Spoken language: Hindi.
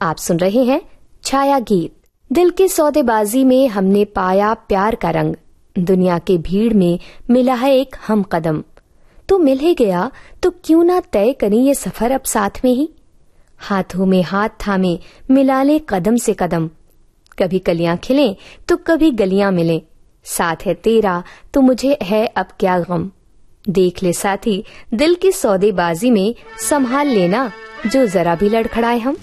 आप सुन रहे हैं छाया गीत। दिल की सौदेबाजी में हमने पाया प्यार का रंग, दुनिया के भीड़ में मिला है एक हम कदम। तो मिल ही गया तो क्यों ना तय करें ये सफर अब साथ में ही। हाथों में हाथ थामे मिला ले कदम से कदम, कभी कलियां खिलें तो कभी गलियां मिलें, साथ है तेरा तो मुझे है अब क्या गम। देख ले साथी दिल की सौदेबाजी में संभाल लेना जो जरा भी लड़खड़ाए हम।